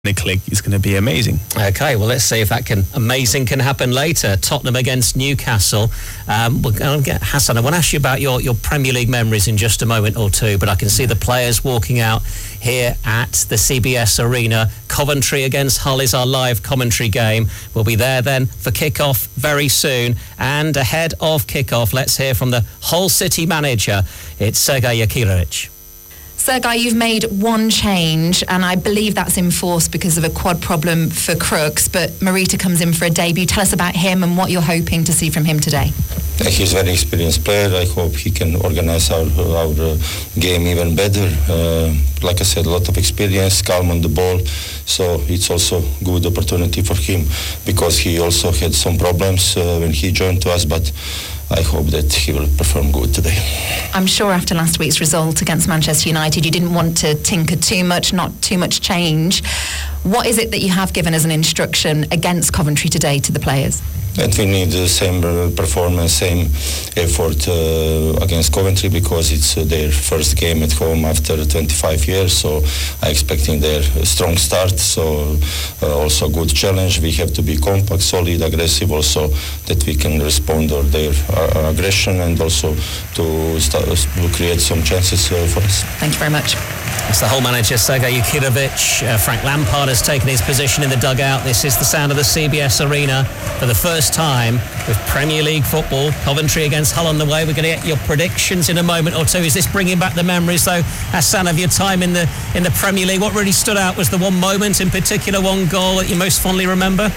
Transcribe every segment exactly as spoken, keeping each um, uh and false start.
the click is going to be amazing. Okay, well, let's see if that can amazing can happen later. Tottenham against Newcastle. Um, we're going to get Hassan. I want to ask you about your, your Premier League memories in just a moment or two, but I can see the players walking out here at the C B S Arena. Coventry against Hull is our live commentary game. We'll be there then for kick-off very soon. And ahead of kick-off, let's hear from the Hull City manager. It's Sergei Yakirovich. Sergei, you've made one change, and I believe that's enforced because of a quad problem for Crooks, but Morita comes in for a debut. Tell us about him and what you're hoping to see from him today. Yeah, he's a very experienced player. I hope he can organize our, our uh, game even better. Uh, like I said, a lot of experience, calm on the ball, so it's also a good opportunity for him because he also had some problems uh, when he joined to us, but I hope that he will perform good today. I'm sure after last week's result against Manchester United, you didn't want to tinker too much, not too much change. What is it that you have given as an instruction against Coventry today to the players? And we need the same performance, same effort uh, against Coventry because it's uh, their first game at home after twenty-five years. So I'm expecting their strong start. So uh, also a good challenge. We have to be compact, solid, aggressive. Also that we can respond to their uh, aggression and also to, start, to create some chances uh, for us. Thank you very much. It's the Hull manager, Sergei Yakirovich. Uh, Frank Lampard has taken his position in the dugout. This is the sound of the C B S Arena for the first time with Premier League football. Coventry against Hull on the way. We're going to get your predictions in a moment or two. Is this bringing back the memories, though, Hassan, of your time in the in the Premier League? What really stood out was the one moment in particular, one goal that you most fondly remember?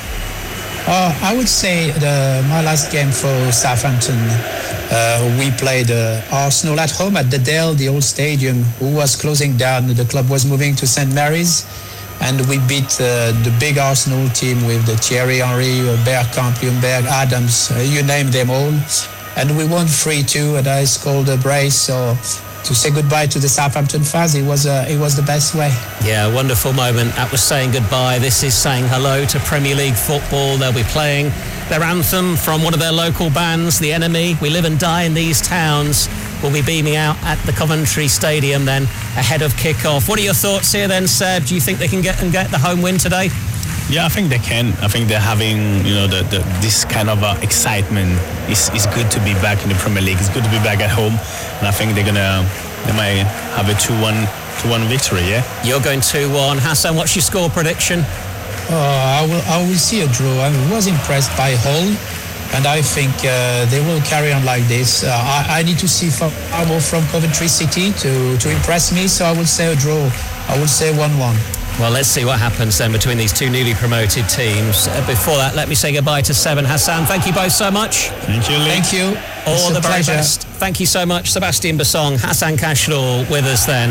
Uh, I would say the, my last game for Southampton, uh, we played uh, Arsenal at home at the Dale, the old stadium, who was closing down. The club was moving to Saint Mary's, and we beat uh, the big Arsenal team with the Thierry Henry, uh, Bergkamp, Ljungberg, Adams, uh, you name them all. And we won three two, and I scored a brace. So to say goodbye to the Southampton fans, it was uh, it was the best way. Yeah, wonderful moment. That was saying goodbye. This is saying hello to Premier League football. They'll be playing their anthem from one of their local bands, The Enemy. We live and die in these towns. We'll be beaming out at the Coventry Stadium then ahead of kick-off. What are your thoughts here then, Seb? Do you think they can get and get the home win today? Yeah, I think they can. I think they're having, you know, the, the, this kind of uh, excitement. It's, it's good to be back in the Premier League. It's good to be back at home, and I think they're gonna, they might have a two one victory. Yeah. You're going two one. Hassan, what's your score prediction? Uh, I will I will see a draw. I was impressed by Hull, and I think uh, they will carry on like this. Uh, I, I need to see far more from Coventry City to, to impress me, so I will say a draw. I will say one one. Well, let's see what happens then between these two newly promoted teams. Uh, before that, let me say goodbye to Seb and Hassan. Thank you both so much. Thank you, Lee. Thank you. All the very pleasure. best. Thank you so much, Sebastian Bassong, Hassan Kashlor with us then.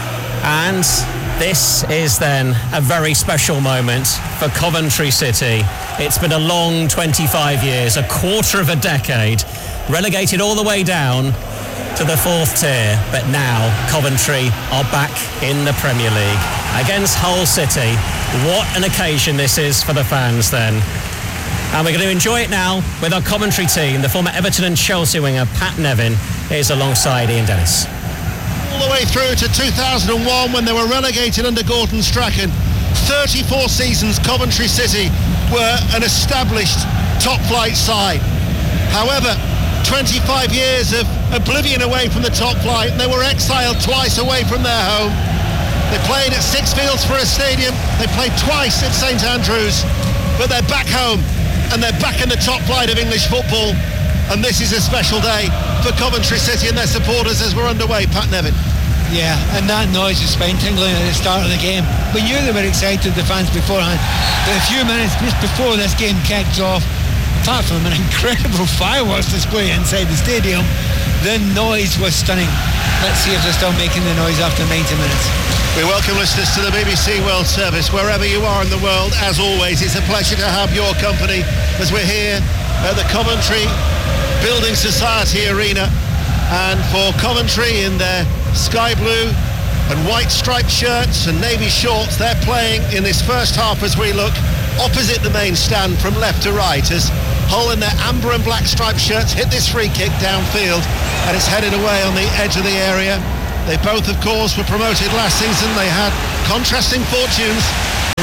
And this is then a very special moment for Coventry City. It's been a long twenty-five years, a quarter of a decade, relegated all the way down to the fourth tier, but now Coventry are back in the Premier League against Hull City. What an occasion this is for the fans then. And we're going to enjoy it now with our commentary team. The former Everton and Chelsea winger Pat Nevin is alongside Ian Dennis. All the way through to two thousand one when they were relegated under Gordon Strachan. thirty-four seasons Coventry City were an established top-flight side. However, twenty-five years of oblivion away from the top flight, and they were exiled twice away from their home. They played at Sixfields for a stadium, they played twice at St Andrews, but they're back home and they're back in the top flight of English football, and this is a special day for Coventry City and their supporters as we're underway. Pat Nevin. Yeah, and that noise is spine tingling at the start of the game. We knew they were excited, the fans, beforehand, but a few minutes just before this game kicked off, apart from an incredible fireworks display inside the stadium, the noise was stunning. Let's see if they're still making the noise after ninety minutes. We welcome listeners to the B B C World Service wherever you are in the world. As always, it's a pleasure to have your company as we're here at the Coventry Building Society Arena. And for Coventry in their sky blue and white striped shirts and navy shorts, they're playing in this first half as we look opposite the main stand from left to right as Hull in their amber and black striped shirts hit this free kick downfield, and it's headed away on the edge of the area. They both, of course, were promoted last season. They had contrasting fortunes.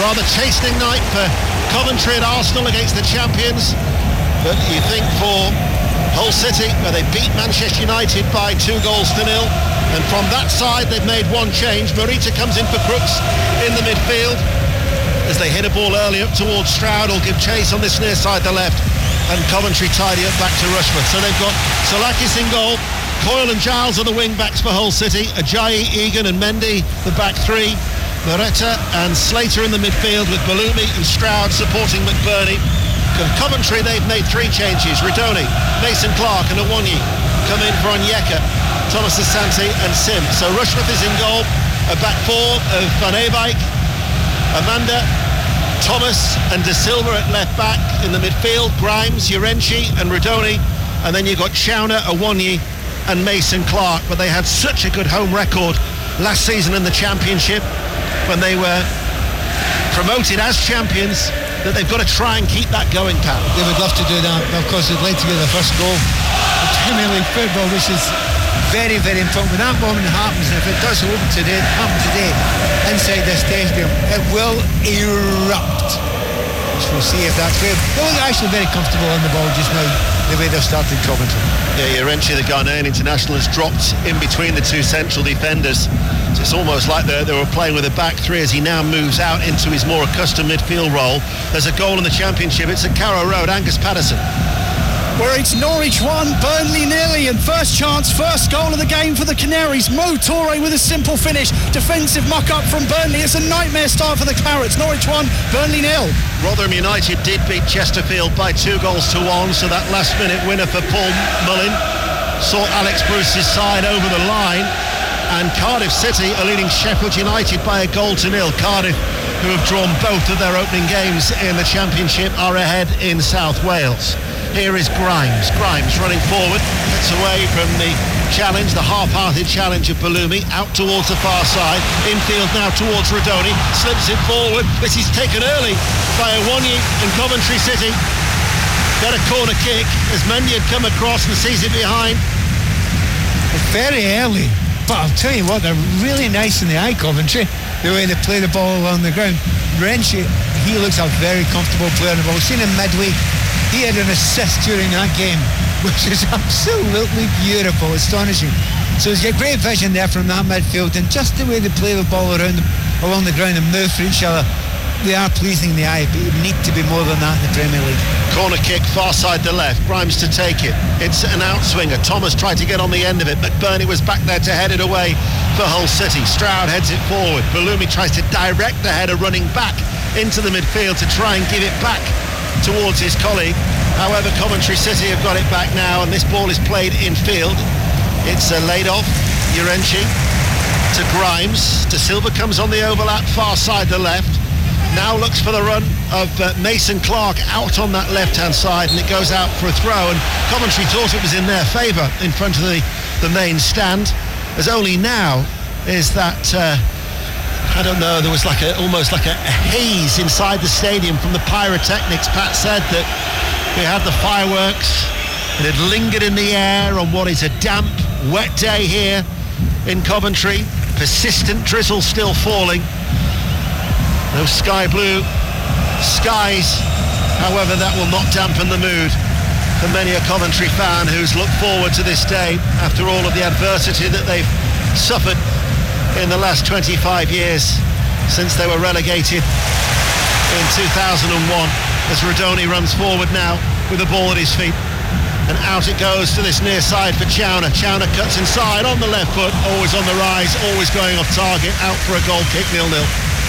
rather chastening night for Coventry at Arsenal against the champions. But you think for Hull City, where they beat Manchester United by two goals to nil. And from that side, they've made one change. Morita comes in for Crooks in the midfield as they hit a ball early up towards Stroud. Will give chase on this near side, the left. And Coventry tidy up back to Rushford. So they've got Solakis in goal. Coyle and Giles are the wing backs for Hull City. Ajayi, Egan and Mendy, the back three. Moretta and Slater in the midfield with Balumi and Stroud supporting McBurney. Coventry, they've made three changes. Ridoni, Mason Clark and Awonyi come in for Onyeka, Thomas Asante and Sim. So Rushworth is in goal. A back four of Van Eyck, Amanda, Thomas and De Silva at left back. In the midfield, Grimes, Urenchi and Ridoni. And then you've got Chowner, Awonyi and Mason Clark. But they had such a good home record last season in the Championship when they were promoted as champions, that they've got to try and keep that going, Pat. They would love to do that. Of course, they'd like to get the first goal in Premier League football, which is very, very important. When that moment happens, and if it does happen today, happen today inside this stadium, it will erupt. So we'll see if that's good. They look actually very comfortable on the ball just now, the way they've started Coventry. Yeah, Urenchi, the Ghanaian international, has dropped in between the two central defenders. So it's almost like they were playing with a back three as he now moves out into his more accustomed midfield role. There's a goal in the Championship. It's at Carrow Road. Angus Patterson. Where it's Norwich one, Burnley nearly, and first chance, first goal of the game for the Canaries. Mo Toure with a simple finish. Defensive muck-up from Burnley. It's a nightmare start for the Clarets. Norwich one, Burnley nil. Rotherham United did beat Chesterfield by two goals to one, so that last-minute winner for Paul Mullin saw Alex Bruce's side over the line. And Cardiff City are leading Sheffield United by a goal to nil. Cardiff, who have drawn both of their opening games in the Championship, are ahead in South Wales. Here is Grimes. Grimes running forward, gets away from the challenge, the half-hearted challenge of Balumi, out towards the far side. Infield now towards Ridoni, slips it forward. This is taken early by Awonyi and Coventry City. Got a corner kick as Mendy had come across and sees it behind. Very early. But I'll tell you what, they're really nice in the eye, Coventry, the way they play the ball along the ground. Renshi, he looks a very comfortable player on the ball. We've seen him midweek. He had an assist during that game, which is absolutely beautiful, astonishing. So he's got great vision there from that midfield, and just the way they play the ball around along the ground and move for each other, they are pleasing the eye, but you need to be more than that in the Premier League. Corner kick, far side the left. Grimes to take it. It's an outswinger. Thomas tried to get on the end of it, but Burney was back there to head it away for Hull City. Stroud heads it forward. Balumi tries to direct the header running back into the midfield to try and give it back towards his colleague. However, Coventry City have got it back now, and this ball is played in field. It's uh, laid off. Urenchi to Grimes. De Silva comes on the overlap, far side the left. Now looks for the run of uh, Mason Clark out on that left-hand side, and it goes out for a throw, and Coventry thought it was in their favour in front of the, the main stand, as only now is that, uh, I don't know, there was like a, almost like a, a haze inside the stadium from the pyrotechnics. Pat said that we had the fireworks, it had lingered in the air on what is a damp, wet day here in Coventry. Persistent drizzle still falling. Those sky blue skies, however, that will not dampen the mood for many a Coventry fan who's looked forward to this day after all of the adversity that they've suffered in the last twenty-five years since they were relegated in two thousand one. As Ridoni runs forward now with the ball at his feet, and out it goes to this near side for Chowner. Chowner cuts inside on the left foot, always on the rise, always going off target, out for a goal kick, nil nil.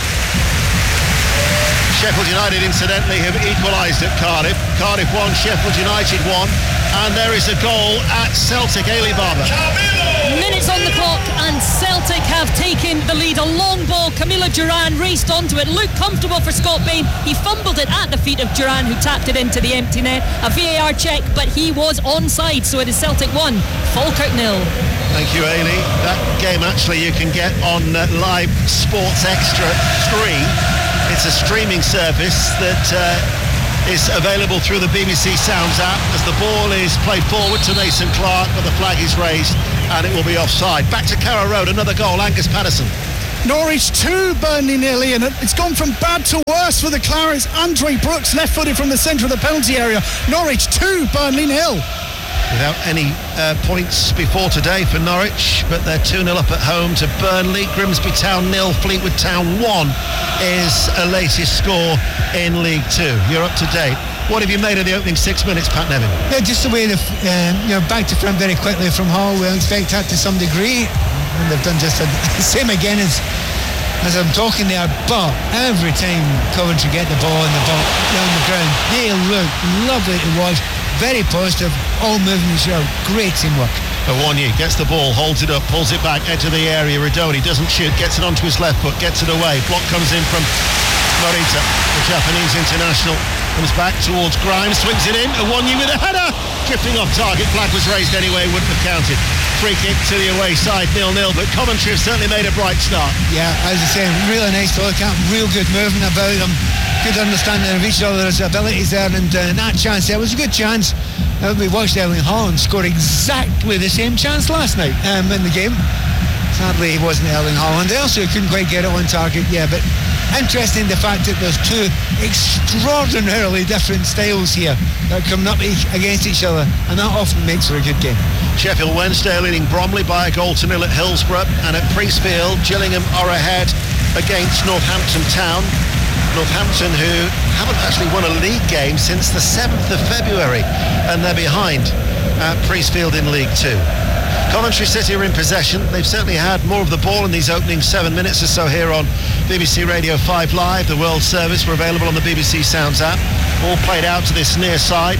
Sheffield United, incidentally, have equalised at Cardiff. Cardiff one, Sheffield United one, and there is a goal at Celtic. Ailey Barber. Minutes on the clock, and Celtic have taken the lead. A long ball, Camilo Duran raced onto it, looked comfortable for Scott Bain. He fumbled it at the feet of Duran, who tapped it into the empty net. A V A R check, but he was onside, so it is Celtic one, Falkirk nil. Thank you, Ailey. That game actually you can get on uh, Live Sports Extra three. It's a streaming service that uh, is available through the B B C Sounds app as the ball is played forward to Mason Clark, but the flag is raised and it will be offside. Back to Carrow Road, another goal, Angus Patterson. Norwich two, Burnley nil, Ian. It's gone from bad to worse for the Clarets. Andre Brooks left-footed from the centre of the penalty area. Norwich two, Burnley nil. Without any uh, points before today for Norwich, but they're two nil up at home to Burnley. Grimsby Town nil, Fleetwood Town one is a latest score in League Two. You're up to date. What have you made of the opening six minutes, Pat Nevin? Yeah, just the way the um, you know, back to front very quickly from Hull. We'll expect that to some degree, and they've done just the same again as as I'm talking there. But every time Coventry get the ball and the ball down the ground, they look lovely to watch. Very positive, all movements are great teamwork. Awoniyi gets the ball, holds it up, pulls it back, edge of the area. Redoni doesn't shoot, gets it onto his left foot, gets it away. Block comes in from Morita, the Japanese international. Comes back towards Grimes, swings it in. Awoniyi with a header, drifting off target. Flag was raised anyway, wouldn't have counted. Free kick to the away side, nil nil. But Coventry have certainly made a bright start. Yeah, as I say, really nice to look at. Real good movement about them. Good understanding of each other's abilities there, and uh, that chance there was a good chance. Uh, we watched Erling Haaland score exactly the same chance last night um, in the game. Sadly, he wasn't Erling Haaland there, so he couldn't quite get it on target. Yeah, but interesting the fact that there's two extraordinarily different styles here that are coming up against each other, and that often makes for a good game. Sheffield Wednesday leading Bromley by a goal to nil at Hillsborough, and at Priestfield, Gillingham are ahead against Northampton Town. Northampton, who haven't actually won a league game since the seventh of February, and they're behind at Priestfield in League Two. Coventry City are in possession. They've certainly had more of the ball in these opening seven minutes or so here on B B C Radio five Live. The World Service were available on the B B C Sounds app. All played out to this near side,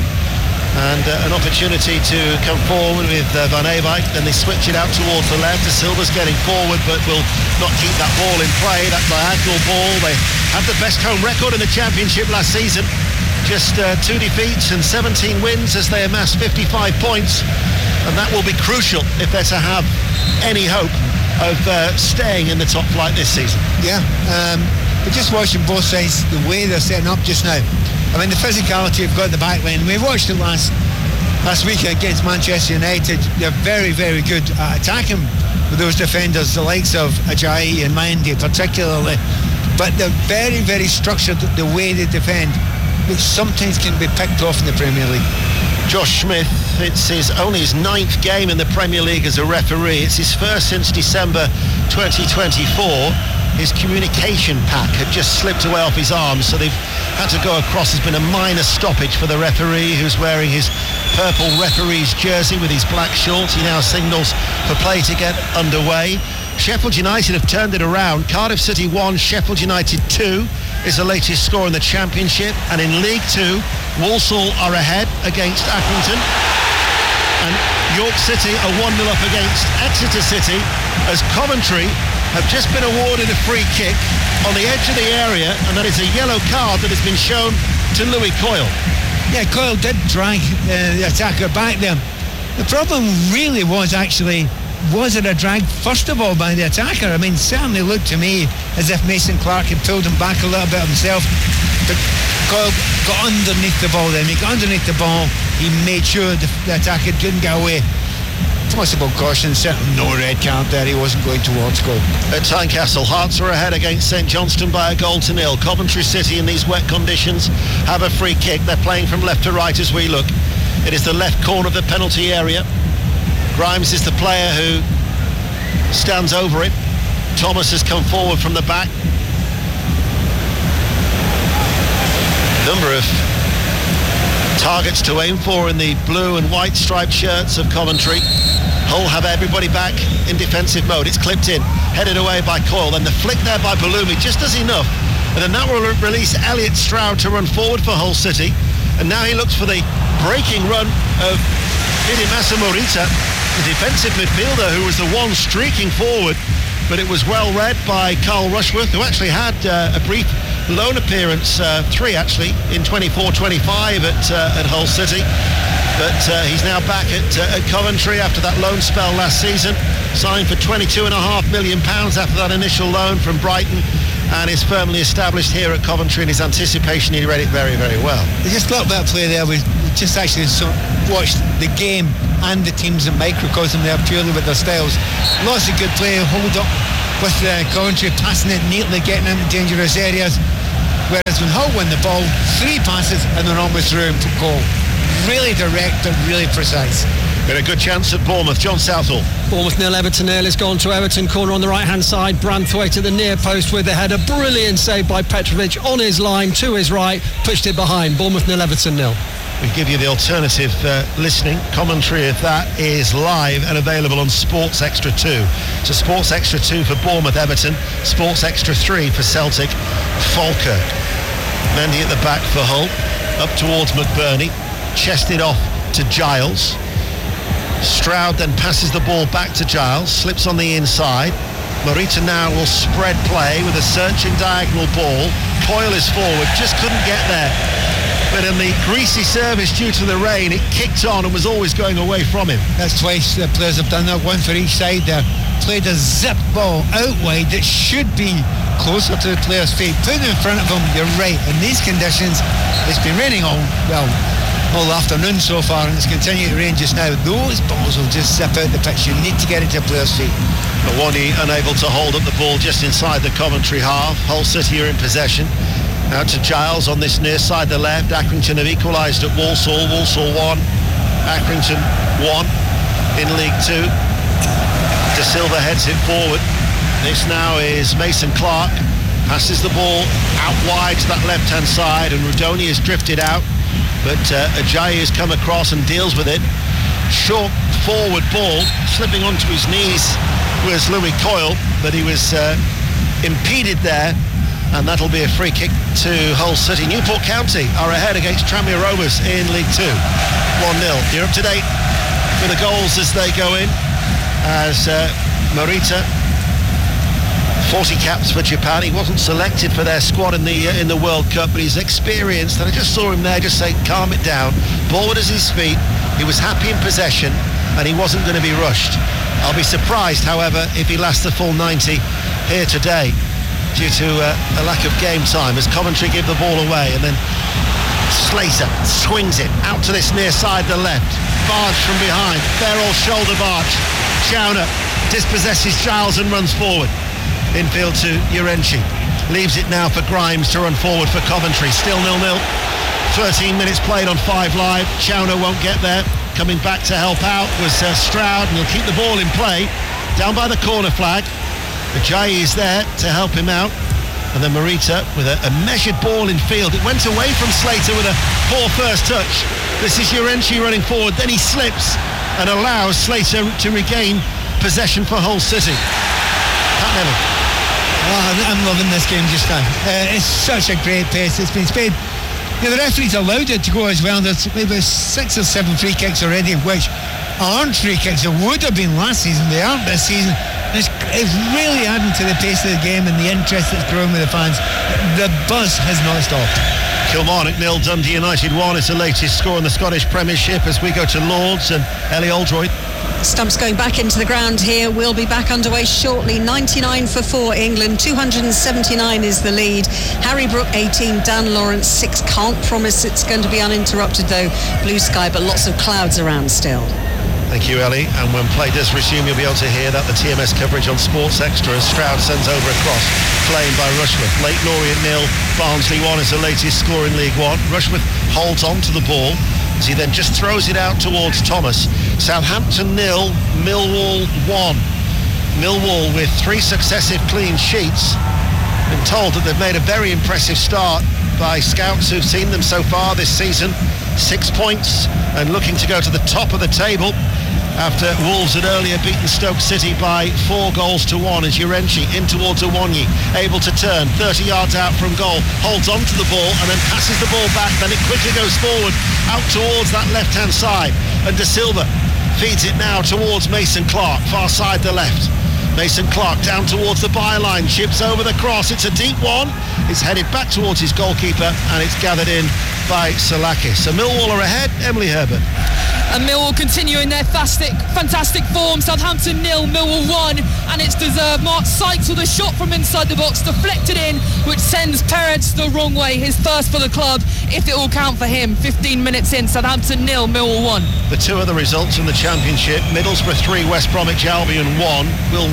and uh, an opportunity to come forward with uh, Van Ewijk. Then they switch it out towards the left. De Silva's getting forward, but will not keep that ball in play. That diagonal ball. They had the best home record in the Championship last season. Just uh, two defeats and seventeen wins as they amass fifty-five points. And that will be crucial if they're to have any hope of uh, staying in the top flight this season. Yeah, um, but just watching both sides, the way they're setting up just now. I mean, the physicality they've got in the back line. We watched it last last week against Manchester United. They're very, very good at attacking with those defenders, the likes of Ajayi and Mendy particularly. But they're very, very structured the way they defend, which sometimes can be picked off in the Premier League. Josh Smith, it's his only his ninth game in the Premier League as a referee. It's his first since December twenty twenty-four. His communication pack had just slipped away off his arms, so they've had to go across. There's been a minor stoppage for the referee, who's wearing his purple referee's jersey with his black shorts. He now signals for play to get underway. Sheffield United have turned it around. Cardiff City one, Sheffield United two is the latest score in the Championship. And in League Two, Walsall are ahead against Accrington. And York City are one nil up against Exeter City, as Coventry have just been awarded a free kick on the edge of the area, and that is a yellow card that has been shown to Louis Coyle. Yeah, Coyle did drag uh, the attacker back there. The problem really was actually, was it a drag first of all by the attacker? I mean, certainly looked to me as if Mason Clark had pulled him back a little bit himself. But Coyle got underneath the ball then. He got underneath the ball. He made sure the, the attacker didn't get away. Possible caution, certainly no red card there. He wasn't going towards goal. At Tynecastle, Hearts are ahead against St Johnstone by a goal to nil. Coventry City in these wet conditions have a free kick. They're playing from left to right as we look. It is the left corner of the penalty area. Grimes is the player who stands over it. Thomas has come forward from the back. Number of targets to aim for in the blue and white striped shirts of Coventry. Hull have everybody back in defensive mode. It's clipped in, headed away by Coyle. Then the flick there by Balumi just does enough, and then that will release Elliot Stroud to run forward for Hull City. And now he looks for the breaking run of Hidemasa Morita, the defensive midfielder who was the one streaking forward. But it was well read by Carl Rushworth, who actually had uh, a brief loan appearance, uh, three actually, in twenty-four twenty-five at uh, at Hull City. But uh, he's now back at, uh, at Coventry after that loan spell last season. Signed for twenty-two and a half million pounds after that initial loan from Brighton, and is firmly established here at Coventry. In his anticipation, he read it very, very well. Just a little bit of play there. We just actually so watched the game and the teams in microcosm there purely with their styles. Lots of good play, hold up with uh, Coventry passing it neatly, getting into dangerous areas. Whereas when Hull win the ball, three passes and they're almost through to goal. Really direct and really precise. Been a good chance at Bournemouth. John Southall. Bournemouth nil, Everton nil. It's gone to Everton corner on the right hand side. Branthwaite at the near post with the header. Brilliant save by Petrovic on his line to his right, pushed it behind. Bournemouth nil, Everton nil. We give you the alternative uh, listening commentary of that is live and available on Sports Extra two. So Sports Extra two for Bournemouth Everton, Sports Extra three for Celtic Falkirk. Mendy at the back for Hull, up towards McBurney, chested off to Giles. Stroud then passes the ball back to Giles, slips on the inside. Morita now will spread play with a searching diagonal ball. Coyle is forward, just couldn't get there. But in the greasy service due to the rain, it kicked on and was always going away from him. That's twice the players have done that, one for each side there. Played a zip ball out wide that should be closer to the player's feet. Put it in front of him, you're right. In these conditions, it's been raining all, well, all afternoon so far, and it's continuing to rain just now. Those balls will just zip out the pitch. You need to get it to players' feet. Awani unable to hold up the ball just inside the Coventry half. Hull City are in possession. Out to Giles on this near side, the left. Accrington have equalised at Walsall. Walsall one, Accrington one in League Two. De Silva heads it forward. This now is Mason Clark. Passes the ball out wide to that left-hand side, and Rudoni has drifted out. But uh, Ajayi has come across and deals with it. Short forward ball, slipping onto his knees was Louis Coyle, but he was uh, impeded there, and that'll be a free kick to Hull City. Newport County are ahead against Tranmere Rovers in League Two, one nil. You're up to date with the goals as they go in, as uh, Morita, forty caps for Japan. He wasn't selected for their squad in the uh, in the World Cup, but he's experienced, and I just saw him there just say, calm it down. Ball at his feet. He was happy in possession, and he wasn't going to be rushed. I'll be surprised, however, if he lasts the full ninety here today, due to uh, a lack of game time, as Coventry give the ball away, and then Slater swings it out to this near side, the left. Barge from behind. Farrell shoulder barge. Chowner dispossesses Giles and runs forward. Infield to Urenchi. Leaves it now for Grimes to run forward for Coventry. Still nil nil. thirteen minutes played on Five Live. Chowner won't get there. Coming back to help out was uh, Stroud, and he'll keep the ball in play. Down by the corner flag. Ajayi is there to help him out. And then Morita with a, a measured ball in field. It went away from Slater with a poor first touch. This is Urenchi running forward. Then he slips and allows Slater to regain possession for Hull City. Pat Neville. Oh, I'm loving this game just now. Uh, it's such a great pace. It's been sped. You know, the referees allowed it to go as well. There's maybe six or seven free kicks already, which aren't free kicks. It would have been last season. They aren't this season. It's, it's really adding to the pace of the game and the interest that's growing with the fans. The buzz has not stopped. Kilmarnock nil, Dundee United one. It's the latest score in the Scottish Premiership as we go to Lords, and Ellie Oldroyd. Stumps going back into the ground here. We'll be back underway shortly. ninety-nine for four England, two hundred seventy-nine is the lead. Harry Brook eighteen, Dan Lawrence six. Can't promise it's going to be uninterrupted though. Blue sky, but lots of clouds around still. Thank you, Ellie. And when play does resume, you'll be able to hear that the T M S coverage on Sports Extra as Stroud sends over a cross, playing by Rushworth. Leyton Orient nil, Barnsley one is the latest score in League One. Rushworth holds on to the ball as he then just throws it out towards Thomas. Southampton nil, Millwall one. Millwall with three successive clean sheets. Been told that they've made a very impressive start by scouts who've seen them so far this season. Six points and looking to go to the top of the table after Wolves had earlier beaten Stoke City by four goals to one, as Urenchi in towards Awonyi, able to turn thirty yards out from goal, holds on to the ball and then passes the ball back. Then it quickly goes forward out towards that left hand side, and De Silva feeds it now towards Mason Clark, far side the left. Mason Clark down towards the byline, chips over the cross. It's a deep one. It's headed back towards his goalkeeper, and it's gathered in by Salakis. So Millwall are ahead. Emily Herbert. And Millwall continuing their fantastic, fantastic form. Southampton nil, Millwall one, and it's deserved. Mark Sykes with a shot from inside the box, deflected in, which sends Perez the wrong way. His first for the club, if it will count for him. fifteen minutes in, Southampton nil, Millwall one. The two other results in the Championship: Middlesbrough three, West Bromwich Albion one. Will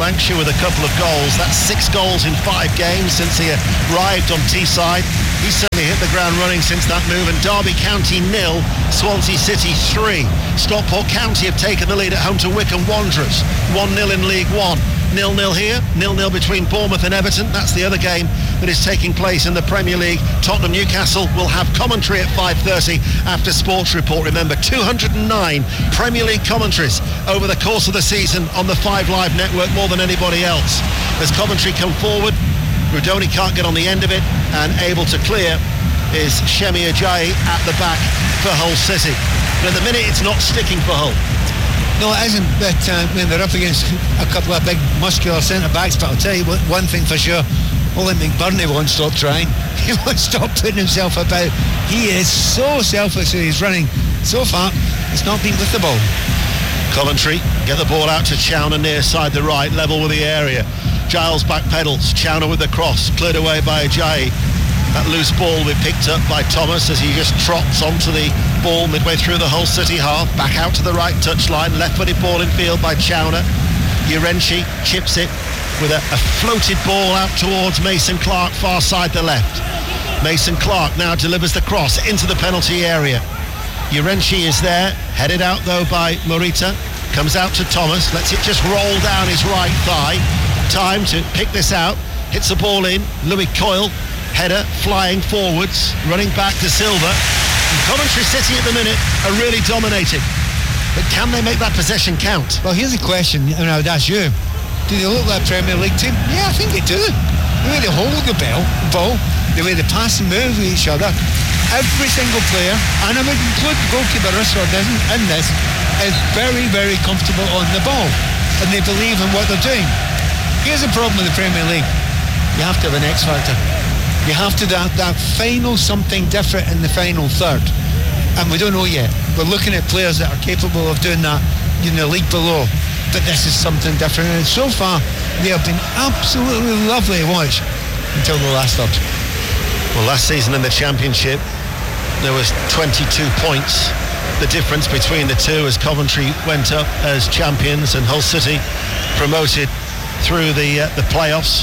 Lancashire with a couple of goals. That's six goals in five games since he arrived on Teesside. He's certainly hit the ground running since that move. And Derby County nil, Swansea City three. Stockport County have taken the lead at home to Wycombe Wanderers, one nil in League One. nil nil here, nil nil between Bournemouth and Everton. That's the other game that is taking place in the Premier League. Tottenham Newcastle will have commentary at five thirty after Sports Report. Remember, two hundred nine Premier League commentaries over the course of the season on the Five Live network, more than anybody else. As Coventry come forward, Rudoni can't get on the end of it, and able to clear is Shemi Ajayi at the back for Hull City. But at the minute, it's not sticking for Hull. No, it isn't, but uh, I mean, they're up against a couple of big muscular centre-backs, but I'll tell you what, one thing for sure, Ollie McBurney won't stop trying. He won't stop putting himself about. He is so selfish that he's running so far, it's not been with the ball. Coventry get the ball out to Chowner near side the right, level with the area. Giles backpedals, Chowner with the cross, cleared away by Ajayi. That loose ball will be picked up by Thomas as he just trots onto the ball midway through the Hull City half. Back out to the right touchline, left-footed ball in field by Chowner. Urenchi chips it with a, a floated ball out towards Mason Clark, far side the left. Mason Clark now delivers the cross into the penalty area. Urenchi is there, headed out though by Morita. Comes out to Thomas, lets it just roll down his right thigh. Time to pick this out, hits the ball in. Louis Coyle, header flying forwards, running back to Silva. And Coventry City at the minute are really dominating, but can they make that possession count? Well, here's a question, and I would ask you, do they look like a Premier League team? Yeah, I think they do. The way they hold the ball, ball the way they pass and move with each other, every single player, and I would include the goalkeeper Russell in this, is very, very comfortable on the ball, and they believe in what they're doing. Here's the problem with the Premier League. You have to have an X factor. You have to have that final something different in the final third, and we don't know yet. We're looking at players that are capable of doing that in the league below, but this is something different, and so far they have been absolutely lovely to watch until the last third. Well, last season in the Championship there was twenty-two points, the difference between the two, as Coventry went up as champions and Hull City promoted through the uh, the playoffs.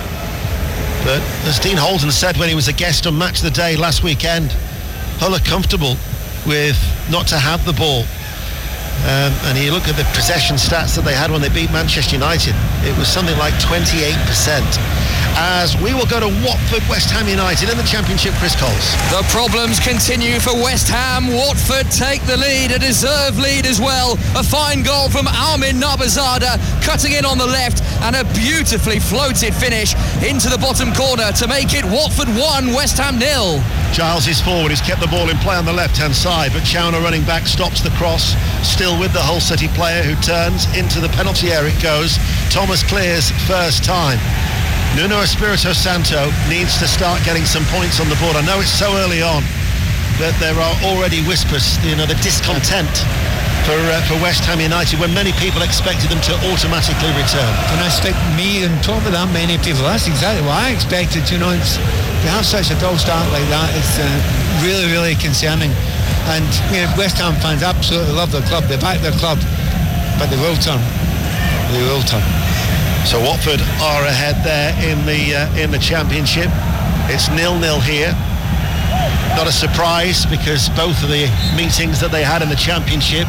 But as Dean Holden said when he was a guest on Match of the Day last weekend, Hull are comfortable with not to have the ball. Um, and you look at the possession stats that they had when they beat Manchester United, it was something like twenty-eight percent. As we will go to Watford, West Ham United in the Championship. Chris Coles. The problems continue for West Ham. Watford take the lead, a deserved lead as well. A fine goal from Armin Nabazada, cutting in on the left, and a beautifully floated finish into the bottom corner to make it Watford one, West Ham nil. Giles is forward, he's kept the ball in play on the left-hand side, but Chowner running back stops the cross, still with the Hull City player, who turns into the penalty area. It goes. Thomas clears first time. Nuno Espirito Santo needs to start getting some points on the board. I know it's so early on, but there are already whispers, you know, the discontent for uh, for West Ham United, when many people expected them to automatically return. And I expect me on top of that many people. That's exactly what I expected. You know, it's, to have such a dull start like that, it's uh, really, really concerning. And you know, West Ham fans absolutely love their club. They back their club, but they will turn. They will turn. So Watford are ahead there in the uh, in the Championship. It's nil nil here. Not a surprise, because both of the meetings that they had in the Championship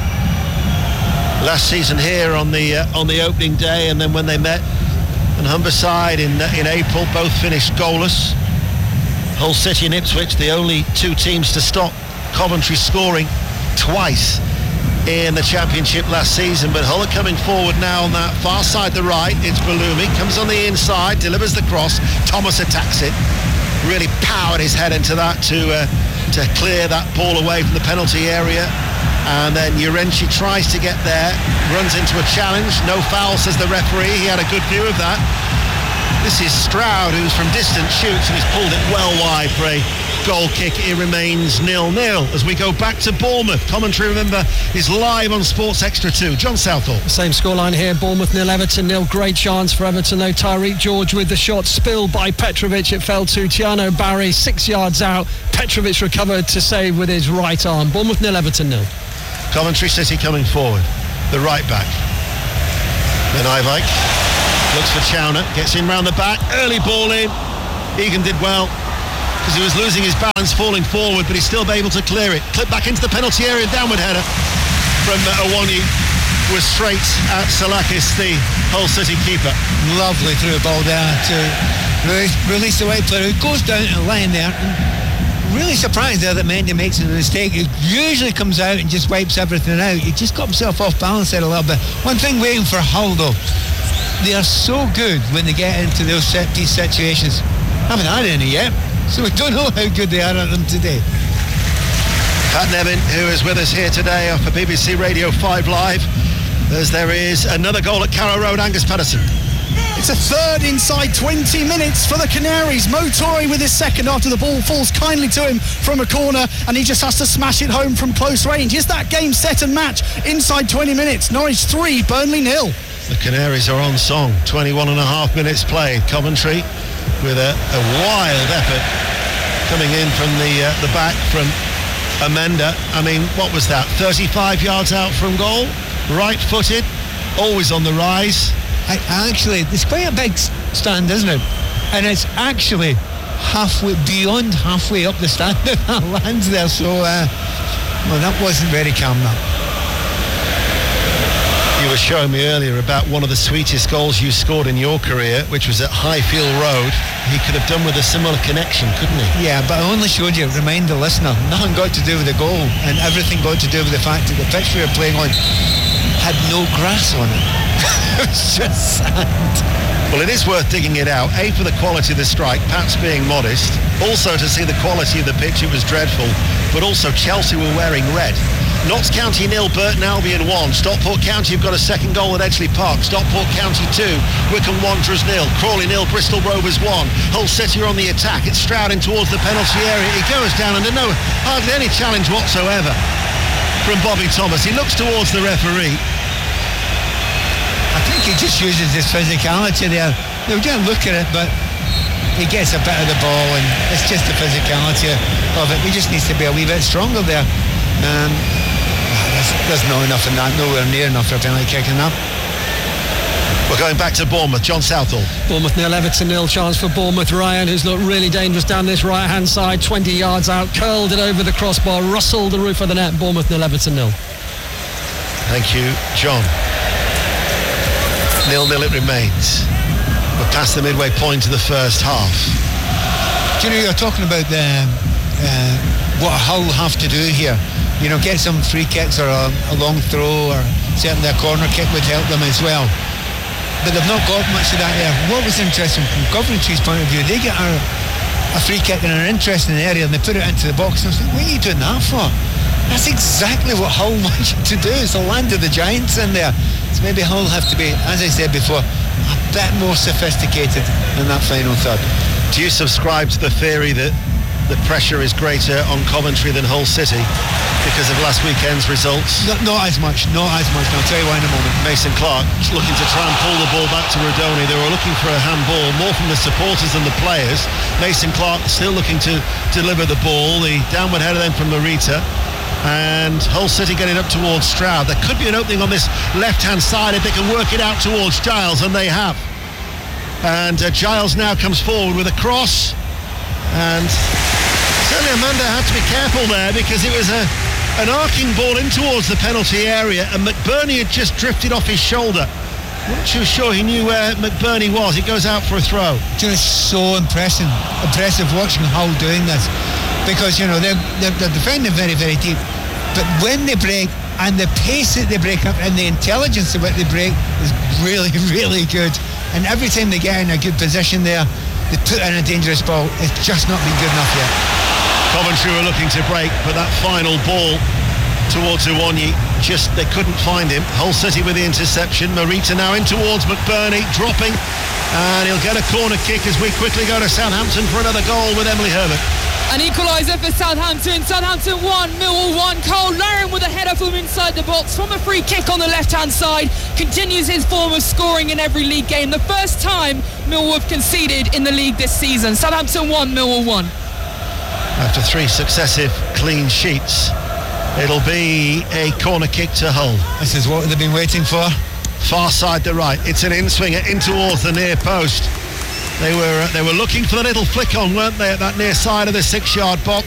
last season here on the uh, on the opening day, and then when they met in Humberside in uh, in April, both finished goalless. Hull City and Ipswich, the only two teams to stop Coventry scoring twice in the Championship last season. But Hull are coming forward now on that far side the right. It's Balumi, comes on the inside, delivers the cross. Thomas attacks it, really powered his head into that to uh, to clear that ball away from the penalty area. And then Urenchi tries to get there, runs into a challenge. No foul, says the referee. He had a good view of that. This is Stroud, who's from distance shoots, and he's pulled it well wide for a goal kick. It remains nil nil as we go back to Bournemouth. Commentary, remember, is live on Sports Extra two. John Southall. Same scoreline here. Bournemouth nil, Everton nil. Great chance for Everton though. Tyreek George with the shot spilled by Petrovic. It fell to Tiano Barry, six yards out. Petrovic recovered to save with his right arm. Bournemouth nil, Everton nil. Coventry City coming forward. The right back. Ben Ivike. Looks for Chowner, gets in round the back, early ball in. Egan did well because he was losing his balance falling forward, but he's still able to clear it. Clip back into the penalty area, downward header from uh, Awoniyi was straight at Salakis, the Hull City keeper. Lovely through ball there to release, release the white player who goes down to the line there. And really surprised there that Mendy makes a mistake. He usually comes out and just wipes everything out. He just got himself off balance there a little bit. One thing waiting for Hull though, they are so good when they get into those set piece situations. Haven't had any yet, so we don't know how good they are at them today. Pat Nevin, who is with us here today for B B C Radio five Live, as there is another goal at Carrow Road. Angus Patterson. It's a third inside twenty minutes for the Canaries. Mo Torre with his second after the ball falls kindly to him from a corner and he just has to smash it home from close range. Is that game set and match inside twenty minutes? Norwich three, Burnley nil. The Canaries are on song. twenty-one and a half minutes played. Coventry with a, a wild effort coming in from the uh, the back from Amenda. I mean, what was that? thirty-five yards out from goal, right-footed, always on the rise. I, actually, it's quite a big stand, isn't it? And it's actually halfway, beyond halfway up the stand that lands there. So, uh, well, that wasn't very calm, that. You were showing me earlier about one of the sweetest goals you scored in your career, which was at Highfield Road. He could have done with a similar connection, couldn't he? Yeah, but I only showed you, remind the listener, nothing got to do with the goal and everything got to do with the fact that the pitch we were playing on had no grass on it. It was just sand. Well, it is worth digging it out. A, for the quality of the strike, Pat's being modest. Also to see the quality of the pitch, it was dreadful. But also Chelsea were wearing red. Notts County nil, Burton Albion one. Stockport County have got a second goal at Edgeley Park. Stockport County two, Wycombe Wanderers nil. Crawley nil, Bristol Rovers one. Hull City are on the attack. It's Stroud in towards the penalty area. He goes down under no, hardly any challenge whatsoever from Bobby Thomas. He looks towards the referee. I think he just uses his physicality there. They'll just look at it, but he gets a bit of the ball and it's just the physicality of it. He just needs to be a wee bit stronger there. Um, there's, there's not enough in that, nowhere near enough for a penalty kick in that. We're going back to Bournemouth. John Southall. Bournemouth nil, Everton nil. Chance for Bournemouth. Ryan, who's looked really dangerous down this right hand side, twenty yards out, curled it over the crossbar, rustled the roof of the net. Bournemouth nil, Everton nil. Thank you, John. nil nil it remains. We're past the midway point of the first half. Do you know, you're talking about the, uh, what Hull have to do here. You know, get some free kicks or a, a long throw, or certainly a corner kick would help them as well. But they've not got much of that there. What was interesting from Coventry's point of view, they get a, a free kick in an interesting area and they put it into the box. And I was like, what are you doing that for? That's exactly what Hull wants you to do. It's the land of the giants in there. So maybe Hull have to be, as I said before, a bit more sophisticated in that final third. Do you subscribe to the theory that the pressure is greater on Coventry than Hull City because of last weekend's results? Not, not as much, not as much. And I'll tell you why in a moment. Mason Clark looking to try and pull the ball back to Rodoni. They were looking for a handball, more from the supporters than the players. Mason Clark still looking to deliver the ball. The downward header then from Marita. And Hull City getting up towards Stroud. There could be an opening on this left-hand side if they can work it out towards Giles, and they have. And uh, Giles now comes forward with a cross. And certainly Amanda had to be careful there because it was a an arcing ball in towards the penalty area and McBurney had just drifted off his shoulder. I'm not too sure he knew where McBurney was. It goes out for a throw. Just so impressive, impressive watching Hull doing this because, you know, they're, they're, they're defending very, very deep. But when they break and the pace that they break up and the intelligence of what they break is really, really good. And every time they get in a good position there, they put in a dangerous ball. It's just not been good enough yet. Coventry were looking to break, but that final ball towards Awoniyi, just they couldn't find him. Hull City with the interception. Marita now in towards McBurney, dropping, and he'll get a corner kick as we quickly go to Southampton for another goal with Emily Herbert. An equaliser for Southampton. Southampton one, Millwall one. Cole Laring with a header from inside the box from a free kick on the left-hand side. Continues his form of scoring in every league game. The first time Millwall have conceded in the league this season. Southampton one, Millwall one. After three successive clean sheets, it'll be a corner kick to Hull. This is what they've been waiting for. far side the right. It's an in-swinger in towards the near post. They were uh, they were looking for the little flick on, weren't they, at that near side of the six-yard box.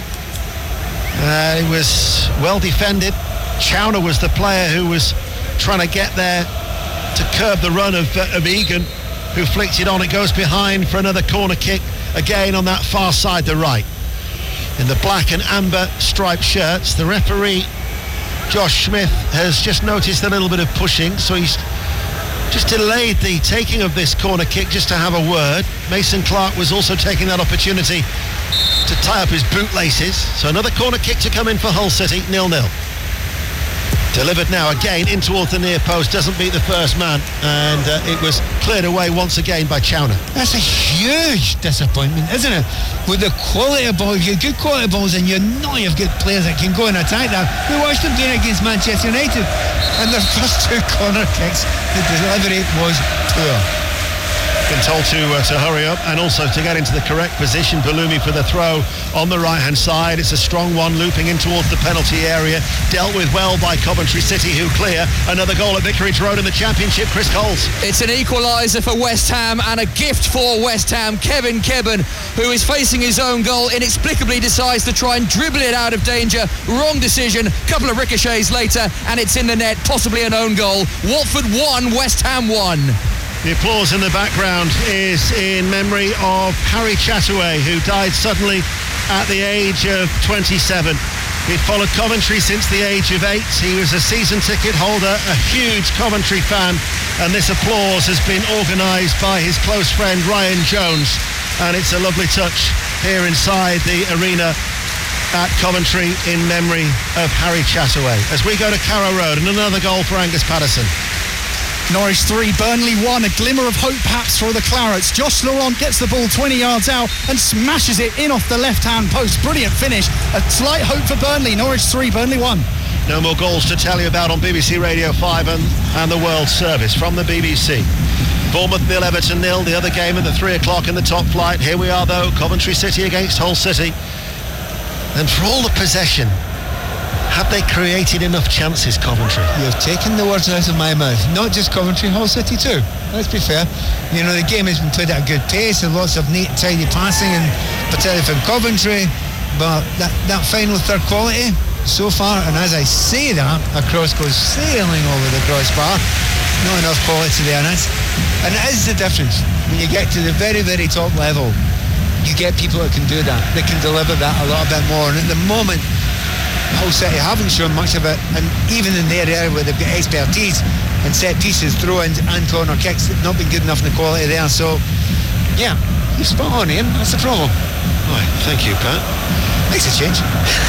Uh, it was well defended. Chowner was the player who was trying to get there to curb the run of, uh, of Egan, who flicked it on. It goes behind for another corner kick, again on that far side the right. In the black and amber striped shirts, the referee, Josh Smith, has just noticed a little bit of pushing, so he's just delayed the taking of this corner kick just to have a word. Mason Clark was also taking that opportunity to tie up his bootlaces. So another corner kick to come in for Hull City, nil nil. Delivered now again in towards the near post, doesn't beat the first man, and uh, it was cleared away once again by Chowner. That's a huge disappointment, isn't it? With the quality of balls, you've got good quality balls, and you know you've got players that can go and attack that. We watched them doing it against Manchester United, and their first two corner kicks, the delivery was poor. Been told to uh, to hurry up and also to get into the correct position. Balumi for the throw on the right hand side. It's a strong one looping in towards the penalty area, dealt with well by Coventry City, who clear. Another goal at Vicarage Road in the Championship. Chris Coles. It's an equaliser for West Ham and a gift for West Ham. Kevin Kebben, who is facing his own goal, inexplicably decides to try and dribble it out of danger. Wrong decision. Couple of ricochets later and it's in the net, possibly an own goal. Watford won, West Ham won. The applause in the background is in memory of Harry Chataway, who died suddenly at the age of twenty-seven. He'd followed Coventry since the age of eight. He was a season ticket holder, a huge Coventry fan, and this applause has been organised by his close friend Ryan Jones, and it's a lovely touch here inside the arena at Coventry in memory of Harry Chataway. As we go to Carrow Road, and another goal for Angus Patterson. Norwich three, Burnley one, a glimmer of hope perhaps for the Clarets. Josh Laurent gets the ball twenty yards out and smashes it in off the left-hand post. Brilliant finish. A slight hope for Burnley. Norwich three, Burnley one. No more goals to tell you about on B B C Radio five and, and the World Service from the B B C. Bournemouth nil, Everton nil, the other game at the three o'clock in the top flight. Here we are though, Coventry City against Hull City. And for all the possession, have they created enough chances, Coventry? You've taken the words out of my mouth. Not just Coventry, Hull City too. Let's be fair. You know, the game has been played at a good pace and lots of neat, tidy passing, and particularly from Coventry. But that, that final third quality so far, and as I say that, a cross goes sailing over the crossbar. Not enough quality there, and that's, and it is the difference when you get to the very, very top level. You get people that can do that. They can deliver that a little bit more. And at the moment, Hull City haven't shown much of it, and even in their area where they've got expertise and set pieces, throw-ins and corner kicks, they've not been good enough in the quality there. So yeah, you're spot on, Ian. That's the problem. Right, thank you, Pat. Makes a change.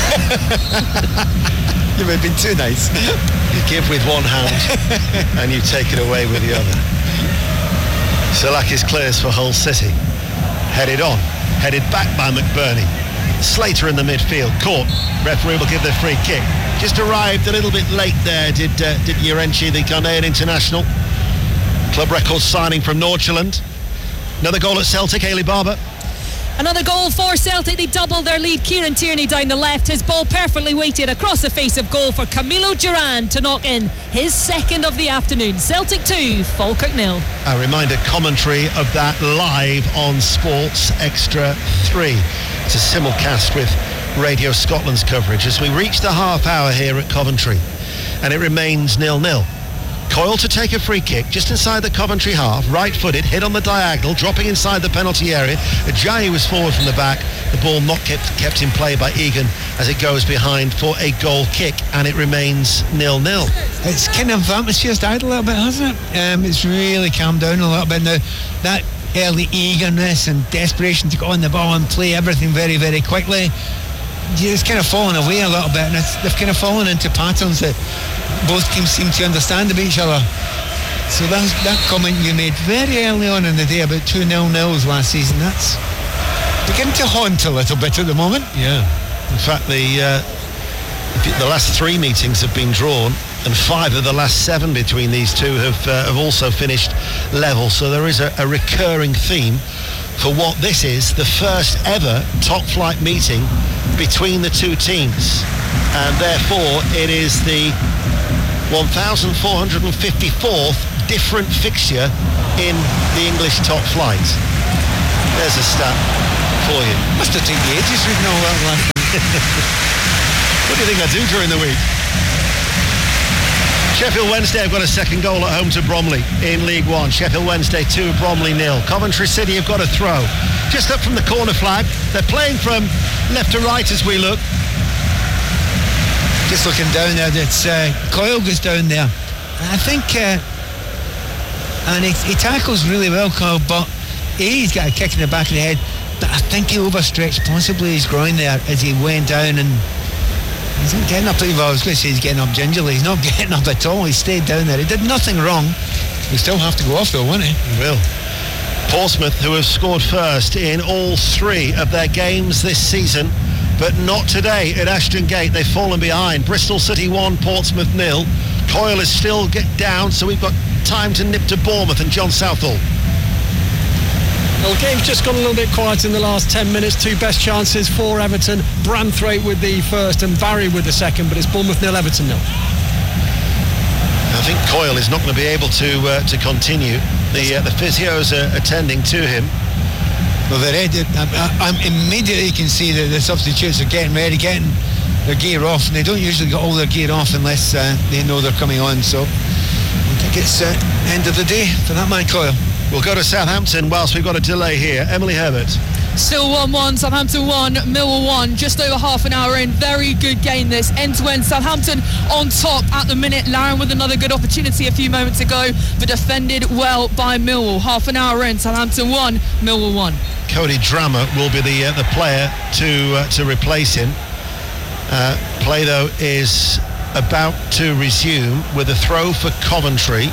You've been too nice. You give with one hand and you take it away with the other. Salakis clears for Hull City. Headed on, headed back by McBurney. Slater in the midfield, caught. Referee will give the free kick. Just arrived a little bit late there, did uh, did Yerenchi, the Ghanaian international. Club record signing from Nordsjælland. Another goal at Celtic, Ailey Barber. Another goal for Celtic. They double their lead. Kieran Tierney down the left. His ball perfectly weighted across the face of goal for Camilo Duran to knock in his second of the afternoon. Celtic two, Falkirk nil. A reminder, commentary of that live on Sports Extra three. It's a simulcast with Radio Scotland's coverage as we reach the half hour here at Coventry, and it remains nil nil. Coyle to take a free kick just inside the Coventry half, right-footed, hit on the diagonal, dropping inside the penalty area. Ajayi was forward from the back. The ball not kept kept in play by Egan as it goes behind for a goal kick, and it remains nil nil. It's kind of atmosphere's died a little bit, hasn't it? Um, it's really calmed down a little bit now. That early eagerness and desperation to get on the ball and play everything very, very quickly, it's kind of fallen away a little bit, and it's, they've kind of fallen into patterns that both teams seem to understand of each other. So that's, that comment you made very early on in the day about two nil-nils last season, that's beginning to haunt a little bit at the moment. Yeah. In fact, the uh, the last three meetings have been drawn, and five of the last seven between these two have uh, have also finished level. So there is a, a recurring theme for what this is, the first ever top flight meeting between the two teams, and therefore it is the one thousand four hundred fifty-fourth different fixture in the English top flight. There's a stat for you. Must have taken ages reading all that last night. What do you think I do during the week? Sheffield Wednesday have got a second goal at home to Bromley in League One. Sheffield Wednesday two, Bromley nil. Coventry City have got a throw just up from the corner flag. They're playing from left to right as we look. Just looking down there, it's uh, Coyle goes down there. I think, uh, and he, he tackles really well, Coyle, but A, he's got a kick in the back of the head, but I think he overstretched possibly his groin there as he went down, and he's not getting up. Well, I was going to say he's getting up gingerly. He's not getting up at all. He stayed down there. He did nothing wrong. He'll still have to go off though, won't he? He will. Portsmouth, who have scored first in all three of their games this season, but not today at Ashton Gate. They've fallen behind. Bristol City one, Portsmouth nil. Coyle is still get down, so we've got time to nip to Bournemouth and John Southall. Well, the game's just gone a little bit quiet in the last ten minutes. Two best chances for Everton. Branthwaite with the first and Barry with the second, but it's Bournemouth nil, Everton nil. I think Coyle is not going to be able to uh, to continue. The uh, the physios are attending to him. Well, they're ready. I, I immediately can see that the substitutes are getting ready, getting their gear off, and they don't usually get all their gear off unless uh, they know they're coming on. So I think it's uh, end of the day for that man Coyle. We'll go to Southampton whilst we've got a delay here. Emily Herbert. Still one one, Southampton one, Millwall one, just over half an hour in. Very good game this, end to end. Southampton on top at the minute. Larren with another good opportunity a few moments ago, but defended well by Millwall. Half an hour in, Southampton one, Millwall one. Cody Drammer will be the uh, the player to uh, to replace him. Uh, play though is about to resume with a throw for Coventry.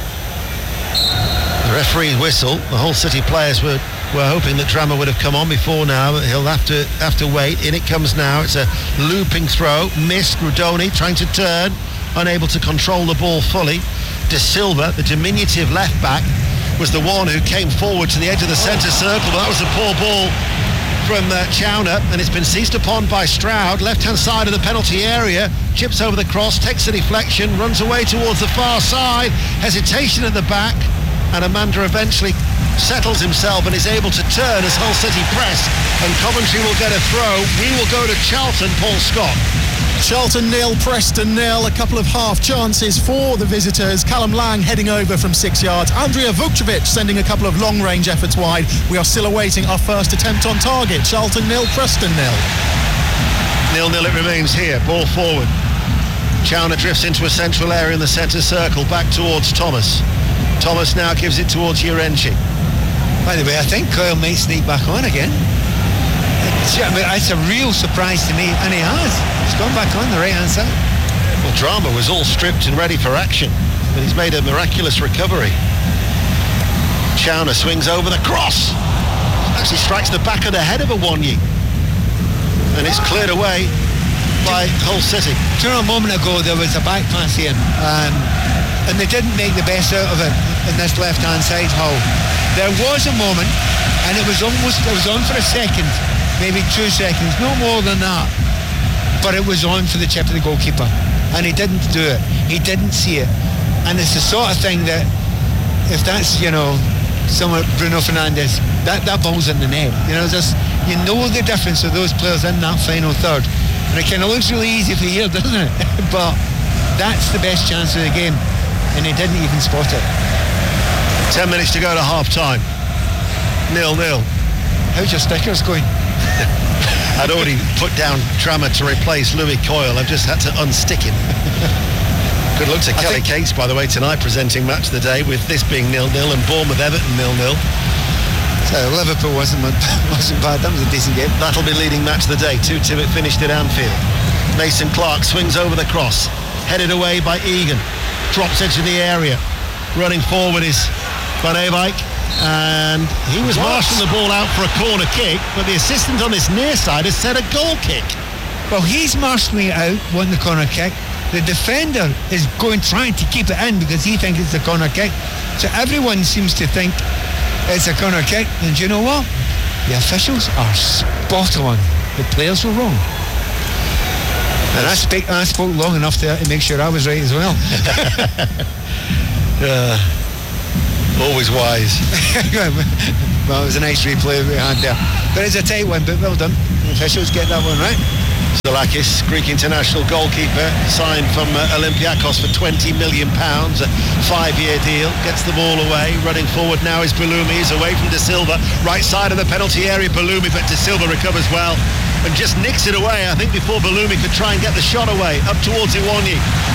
The referee whistle. The Hull City players were, were hoping that Drammer would have come on before now, but he'll have to have to wait. In it comes now. It's a looping throw. Missed. Rudoni trying to turn, unable to control the ball fully. De Silva, the diminutive left back, was the one who came forward to the edge of the centre circle, but that was a poor ball from uh, Chowner, and it's been seized upon by Stroud. Left-hand side of the penalty area, chips over the cross, takes a deflection, runs away towards the far side. Hesitation at the back, and Amanda eventually settles himself and is able to turn as Hull City press, and Coventry will get a throw. We will go to Charlton. Paul Scott. Charlton nil, Preston nil. A couple of half chances for the visitors. Callum Lang heading over from six yards. Andrija Vukcevic sending a couple of long-range efforts wide. We are still awaiting our first attempt on target. Charlton nil, Preston nil. Nil-nil it remains here. Ball forward. Chowner drifts into a central area in the centre circle, back towards Thomas. Thomas now gives it towards Urenchi. By the way, I think Coyle might sneak back on again. It's, I mean, it's a real surprise to me, and he has. He's gone back on the right-hand side. Well, Drama was all stripped and ready for action, but he's made a miraculous recovery. Chowner swings over the cross. Actually strikes the back of the head of Awoniyi. And it's cleared away by Hull City. Do you know, a moment ago there was a back pass here, um, and they didn't make the best out of it in this left-hand side, Hull. There was a moment, and it was almost, it was on for a second, maybe two seconds, no more than that. But it was on for the chip of the goalkeeper, and he didn't do it. He didn't see it. And it's the sort of thing that, if that's, you know, someone, Bruno Fernandes, that, that ball's in the net. You know, just, you know the difference of those players in that final third. And it kind of looks really easy for you, doesn't it? But that's the best chance of the game, and he didn't even spot it. Ten minutes to go to half-time. Nil-nil. How's your stickers going? I'd already put down Trammer to replace Louis Coyle. I've just had to unstick him. Good luck to I Kelly Cates, by the way, tonight presenting Match of the Day, with this being nil-nil and Bournemouth Everton nil-nil. So Liverpool wasn't wasn't bad. That was a decent game. That'll be leading Match of the Day. two two it finished at Anfield. Mason Clark swings over the cross, headed away by Egan. Drops edge of the area. Running forward is Van Ewijk. And he was marshalling the ball out for a corner kick, but the assistant on this near side has said a goal kick. Well, he's marshalling it out, wanting the corner kick. The defender is going, trying to keep it in because he thinks it's a corner kick. So everyone seems to think it's a corner kick. And do you know what? The officials are spot on. The players were wrong. And I, speak, I spoke long enough to, to make sure I was right as well. uh, always wise. Well, it was a nice replay we had there. But it's a tight one, but well done. Officials get that one right. Zoulakis, Greek international goalkeeper, signed from uh, Olympiacos for twenty million pounds, a five-year deal, gets the ball away. Running forward now is Balumi, he's away from De Silva, right side of the penalty area, Balumi, but De Silva recovers well and just nicks it away, I think, before Balumi could try and get the shot away, up towards Iwonyi.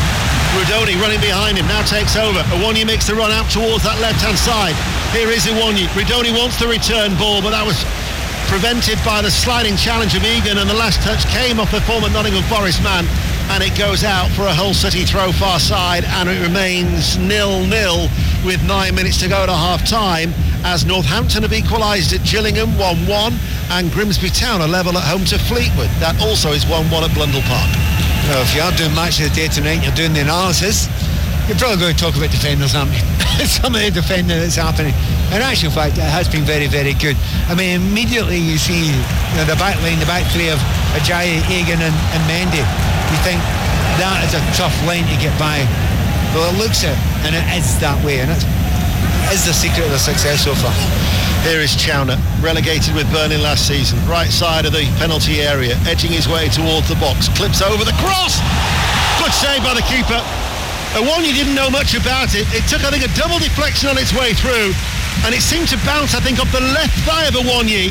Rudoni running behind him, now takes over. Iwonyi makes the run out towards that left-hand side. Here is Iwonyi. Rudoni wants the return ball, but that was prevented by the sliding challenge of Egan, and the last touch came off the former Nottingham Forest man, and it goes out for a Hull City throw far side, and it remains nil-nil with nine minutes to go to half-time, as Northampton have equalised at Gillingham one one, and Grimsby Town are level at home to Fleetwood. That also is one one at Blundell Park. Well, if you are doing match of the day tonight, you're doing the analysis, you're probably going to talk about defenders, aren't you? Some of the defending that's happening. In actual fact, it has been very, very good. I mean, immediately you see you know, the back line, the back three of Ajayi, Egan and, and Mendy. You think that is a tough line to get by. Well, it looks it, and it is that way, and it is the secret of the success so far. Here is Chowner, relegated with Burnley last season, right side of the penalty area, edging his way towards the box, clips over the cross. Good save by the keeper. Iwonyi didn't know much about it. It took, I think, a double deflection on its way through, and it seemed to bounce, I think, off the left thigh of Iwonyi.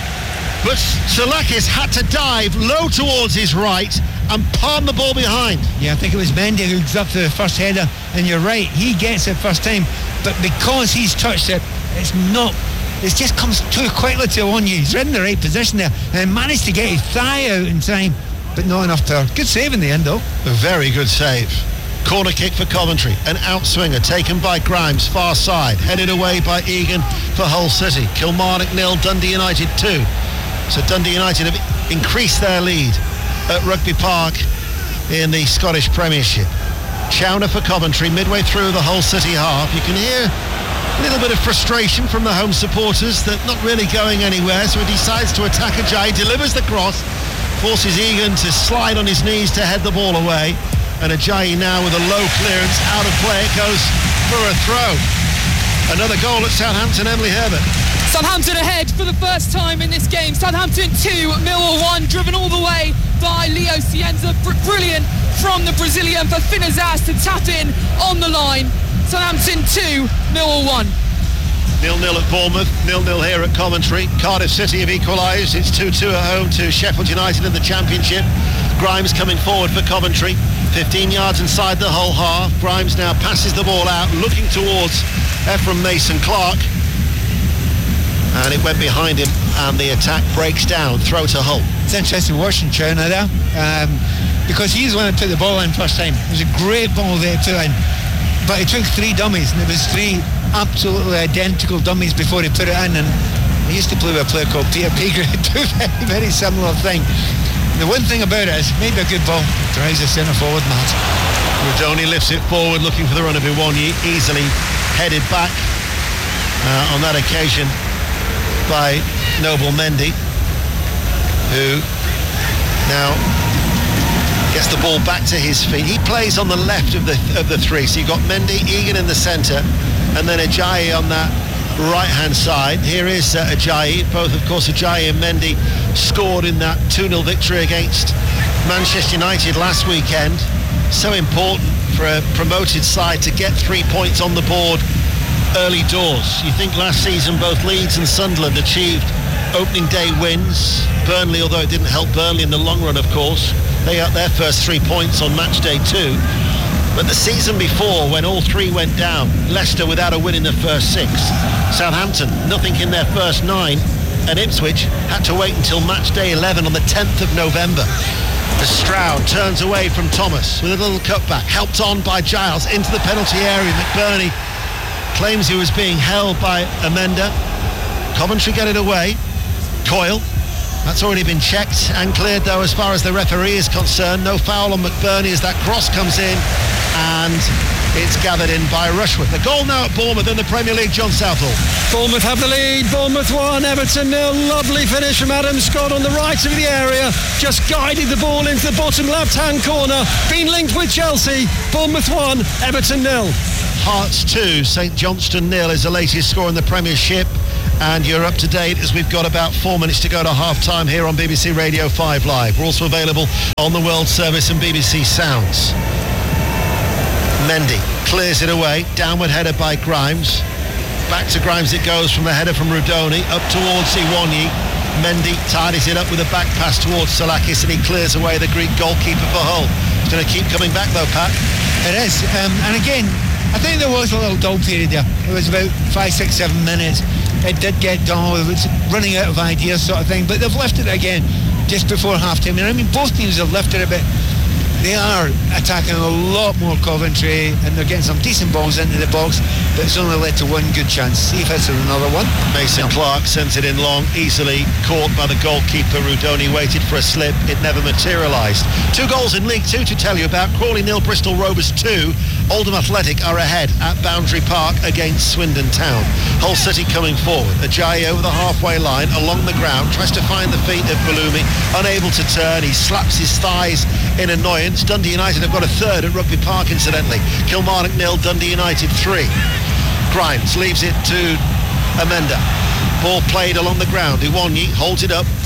But Zoulakis had to dive low towards his right and palm the ball behind. Yeah, I think it was Mendy who's up to the first header, and you're right, he gets it first time, but because he's touched it, it's not, it just comes too quickly to Iwonyi. He's in the right position there and managed to get his thigh out in time, but not enough power. Good save in the end, though. A very good save. Corner kick for Coventry, an outswinger taken by Grimes, far side, headed away by Egan for Hull City. Kilmarnock nil, Dundee United two. So Dundee United have increased their lead at Rugby Park in the Scottish Premiership. Chowner for Coventry, midway through the Hull City half. You can hear a little bit of frustration from the home supporters that not really going anywhere, so he decides to attack Ajayi, delivers the cross, forces Egan to slide on his knees to head the ball away. And Ajayi now with a low clearance, out of play, it goes for a throw. Another goal at Southampton, Emily Herbert. Southampton ahead for the first time in this game. Southampton two, Millwall one, driven all the way by Leo Cienza. Br- brilliant from the Brazilian for Finazas to tap in on the line. Southampton two, Millwall one. nil-nil at Bournemouth, nil-nil here at Coventry. Cardiff City have equalised. It's two two at home to Sheffield United in the Championship. Grimes coming forward for Coventry, fifteen yards inside the whole half. Grimes now passes the ball out, looking towards Ephraim Mason-Clark, and it went behind him, and the attack breaks down. Throw to Hull. It's interesting watching Chowner there, um, because he's the one that took the ball in first time. It was a great ball there to in, but he took three dummies, and it was three absolutely identical dummies before he put it in. And I used to play with a player called Peter Peagrave, do a very, very similar thing. The one thing about it is maybe a good ball drives the centre forward mad. Rudoni lifts it forward, looking for the run of Iwonyi, easily headed back uh, on that occasion by Noble Mendy, who now gets the ball back to his feet. He plays on the left of the of the three, so you've got Mendy, Egan in the centre, and then Ajayi on that right-hand side. Here is uh, Ajayi. Both, of course, Ajayi and Mendy scored in that two nil victory against Manchester United last weekend. So important for a promoted side to get three points on the board early doors. You think last season both Leeds and Sunderland achieved opening day wins. Burnley, although it didn't help Burnley in the long run, of course, they got their first three points on match day two. But the season before, when all three went down, Leicester without a win in the first six, Southampton nothing in their first nine, and Ipswich had to wait until match day eleven on the tenth of November. As Stroud turns away from Thomas with a little cutback, helped on by Giles into the penalty area. McBurney claims he was being held by Amenda. Coventry get it away. Coyle That's already been checked and cleared, though, as far as the referee is concerned. No foul on McBurney as that cross comes in, and it's gathered in by Rushworth. The goal now at Bournemouth in the Premier League, John Southall. Bournemouth have the lead. Bournemouth one, Everton nil. Lovely finish from Adam Scott on the right of the area. Just guided the ball into the bottom left-hand corner. Been linked with Chelsea. Bournemouth one, Everton nil. Hearts two, St Johnstone nil is the latest score in the Premiership. And you're up to date as we've got about four minutes to go to half-time here on B B C Radio five Live. We're also available on the World Service and B B C Sounds. Mendy clears it away. Downward header by Grimes. Back to Grimes it goes from the header from Rudoni up towards Iwonyi. Mendy tidies it up with a back pass towards Salakis, and he clears away the Greek goalkeeper for Hull. It's going to keep coming back though, Pat. It is. Um, and again, I think there was a little dull period there. It was about five, six, seven minutes. It did get dull. It was running out of ideas sort of thing. But they've lifted it again just before half-time. I mean, both teams have lifted it, but they are attacking a lot more Coventry, and they're getting some decent balls into the box, but it's only led to one good chance. See if it's another one. Mason Clark sends it in long, easily caught by the goalkeeper. Rudoni waited for a slip. It never materialised. Two goals in League Two to tell you about. Crawley nil, Bristol Rovers two. Oldham Athletic are ahead at Boundary Park against Swindon Town. Hull City coming forward. Ajayi over the halfway line, along the ground, tries to find the feet of Balumi, unable to turn. He slaps his thighs in annoyance. Dundee United have got a third at Rugby Park, incidentally. Kilmarnock nil, Dundee United three. Grimes leaves it to Amenda. Ball played along the ground. Iwonyi holds it up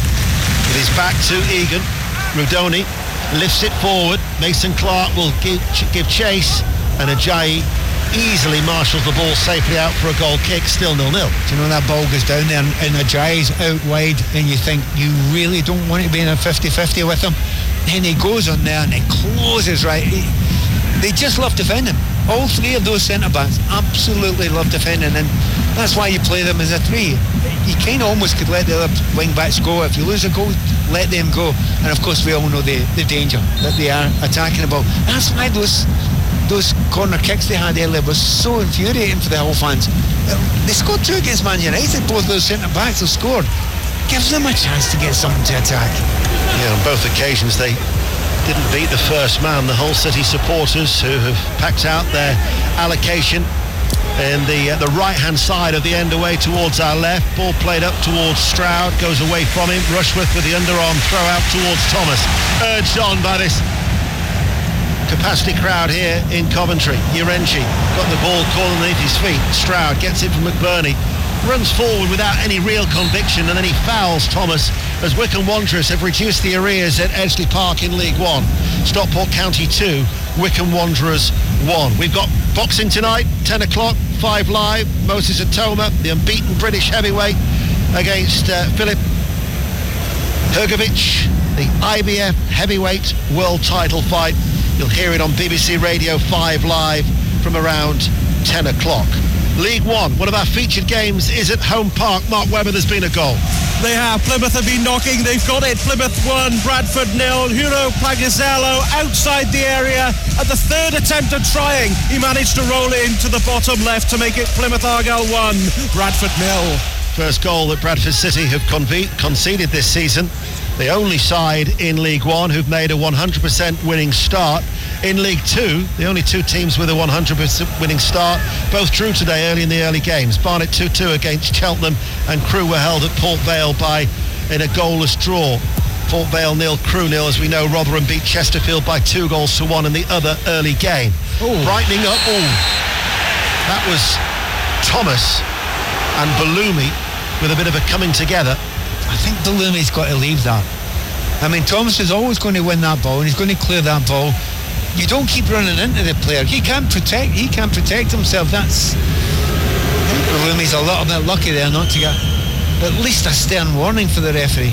with his back to Egan. Rudoni lifts it forward. Mason Clark will give, give chase, and Ajayi easily marshals the ball safely out for a goal kick. Still nil nil. Do you know that ball goes down there and, and Ajayi's out wide, and you think you really don't want to be in a fifty-fifty with him. Then he goes on there and he closes right. He, they just love defending. All three of those centre-backs absolutely love defending, and that's why you play them as a three. You kind of almost could let the other wing-backs go. If you lose a goal, let them go. And of course we all know the, the danger that they are attacking the ball. That's why those those corner kicks they had earlier was so infuriating for the Hull fans. They scored two against Man United. Both those centre-backs have scored. Gives them a chance to get something to attack. Yeah, on both occasions they didn't beat the first man. The Hull City supporters who have packed out their allocation in the uh, the right-hand side of the end away towards our left. Ball played up towards Stroud, goes away from him. Rushworth with the underarm throw out towards Thomas. Urged on by this capacity crowd here in Coventry. Urenchi got the ball caught underneath his feet. Stroud gets it from McBurney. Runs forward without any real conviction, and then he fouls Thomas as Wycombe Wanderers have reduced the arrears at Edgeley Park in League One. Stockport County two, Wycombe Wanderers one. We've got boxing tonight, ten o'clock, five Live. Moses Atoma, the unbeaten British heavyweight, against uh, Philip Hrgovic, the I B F heavyweight world title fight. You'll hear it on B B C Radio five Live from around ten o'clock. League One, one of our featured games, is at Home Park. Mark Webber, there's been a goal. They have. Plymouth have been knocking. They've got it. Plymouth one, Bradford nil. Huro Pagazzello outside the area. At the third attempt at trying, he managed to roll it into the bottom left to make it Plymouth Argyle one, Bradford nil. First goal that Bradford City have conve- conceded this season. The only side in League One who've made a one hundred percent winning start. In League Two, the only two teams with a one hundred percent winning start, both drew today early in the early games. Barnet two two against Cheltenham, and Crewe were held at Port Vale by in a goalless draw. Port Vale nil, Crewe nil. As we know, Rotherham beat Chesterfield by two goals to one in the other early game. Ooh. Brightening up. Ooh. That was Thomas and Balumi with a bit of a coming together. I think Balumi's got to leave that. I mean, Thomas is always going to win that ball, and he's going to clear that ball. You don't keep running into the player. He can't protect. He can't protect himself. That's. I think Balumi's a little bit lucky there not to get at least a stern warning for the referee.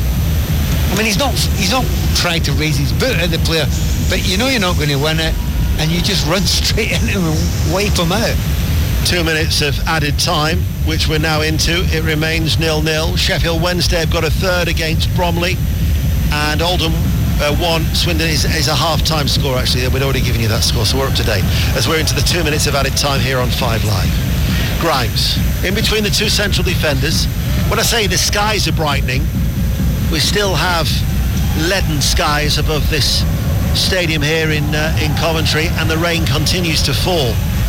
I mean, he's not. He's not trying to raise his boot at the player, but you know you're not going to win it, and you just run straight into him and wipe him out. Two minutes of added time, which we're now into. It remains nil nil. Sheffield Wednesday have got a third against Bromley, and Oldham uh, one. Swindon is, is a half-time score, actually. We'd already given you that score, so we're up to date as we're into the two minutes of added time here on five Live. Grimes in between the two central defenders. When I say the skies are brightening, we still have leaden skies above this stadium here in uh, in Coventry, and the rain continues to fall.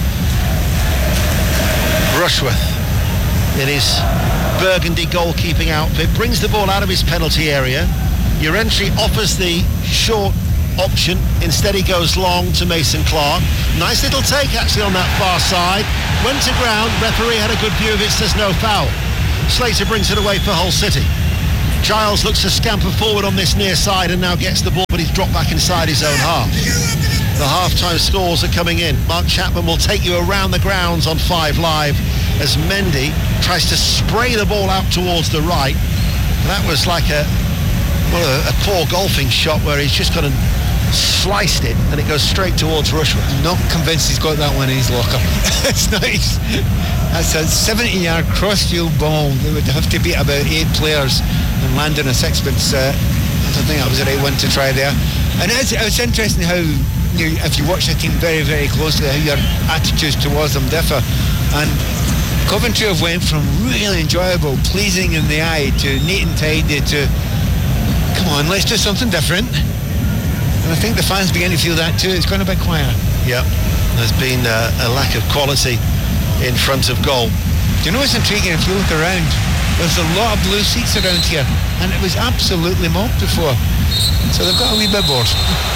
Rushworth in his burgundy goalkeeping outfit brings the ball out of his penalty area. Your entry offers the short option. Instead he goes long to Mason Clark. Nice little take actually on that far side. Went to ground, referee had a good view of it, says no foul. Slater brings it away for Hull City. Giles looks to scamper forward on this near side and now gets the ball, but he's dropped back inside his own half. The half-time scores are coming in. Mark Chapman will take you around the grounds on Five Live as Mendy tries to spray the ball out towards the right. That was like a well, a, a poor golfing shot where he's just gone and sliced it and it goes straight towards Rushworth. Not convinced he's got that one in his locker. It's nice. That's a seventy-yard cross-field ball that would have to beat about eight players and land in a sixpence. Uh, I don't think that was the right one to try there. And it's, it's interesting how, you, if you watch a team very, very closely, how your attitudes towards them differ. And Coventry have went from really enjoyable, pleasing in the eye, to neat and tidy, to come on, let's do something different. And I think the fans begin to feel that too. It's gone a bit quieter. Yeah, there's been uh, a lack of quality in front of goal. Do you know what's intriguing? If you look around, there's a lot of blue seats around here, and it was absolutely mobbed before. So they've got a wee bit bored.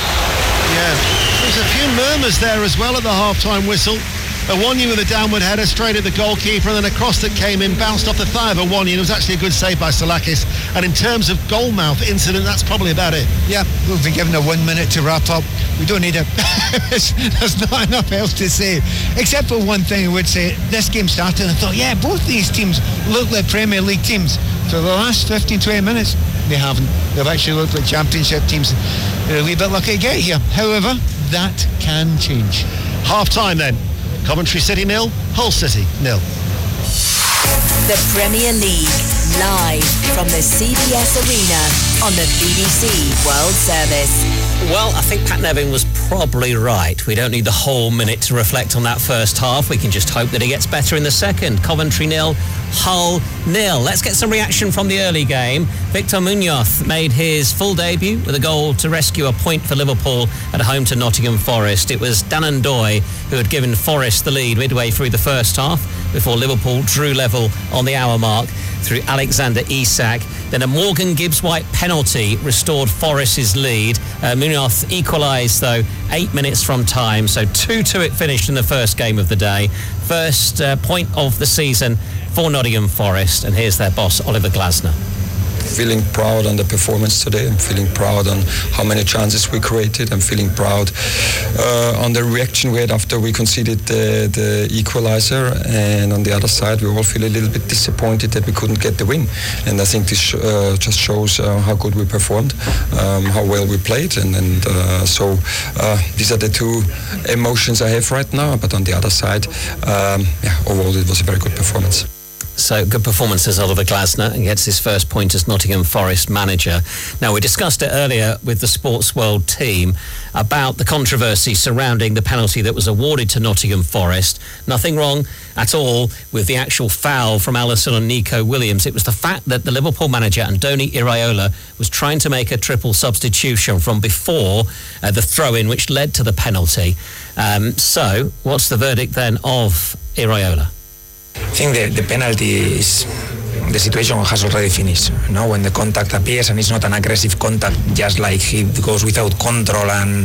Yeah, there's a few murmurs there as well at the half-time whistle. Awoniyi with a downward header straight at the goalkeeper, and then a cross that came in, bounced off the thigh of Awoniyi, and it was actually a good save by Salakis. And in terms of goalmouth incident, that's probably about it. Yeah, we've been given a one minute to wrap up. We don't need it. There's not enough else to say. Except for one thing I would say. This game started and I thought, yeah, both these teams look like Premier League teams. For the last fifteen, twenty minutes, they haven't. They've actually looked like Championship teams. They're a wee bit lucky to get here. However, that can change. Half-time then. Coventry City nil, Hull City nil. The Premier League, live from the C B S Arena on the B B C World Service. Well, I think Pat Nevin was probably right. We don't need the whole minute to reflect on that first half. We can just hope that it gets better in the second. Coventry nil, Hull nil. Let's get some reaction from the early game. Victor Munoz made his full debut with a goal to rescue a point for Liverpool at home to Nottingham Forest. It was Dannon Doy who had given Forest the lead midway through the first half before Liverpool drew level on the hour mark through Alexander Isak. Then a Morgan Gibbs-White penalty restored Forest's lead. Uh, Munoz equalised, though, eight minutes from time, so two two it finished in the first game of the day. First uh, point of the season for Nottingham Forest, and here's their boss, Oliver Glasner. Feeling proud on the performance today. I'm feeling proud on how many chances we created. I'm feeling proud uh, on the reaction we had after we conceded the, the equalizer. And on the other side, we all feel a little bit disappointed that we couldn't get the win. And I think this sh- uh, just shows uh, how good we performed, um, how well we played. And, and uh, so uh, these are the two emotions I have right now. But on the other side, um, yeah, overall it was a very good performance. So good performance as Oliver Glasner, and gets his first point as Nottingham Forest manager. Now, we discussed it earlier with the Sports World team about the controversy surrounding the penalty that was awarded to Nottingham Forest. Nothing wrong at all with the actual foul from Alisson and Nico Williams. It was the fact that the Liverpool manager, Andoni Iraola, was trying to make a triple substitution from before uh, the throw-in, which led to the penalty. Um, so, what's the verdict then of Iraola? I think the, the penalty is, the situation has already finished. You know, when the contact appears and it's not an aggressive contact, just like he goes without control. And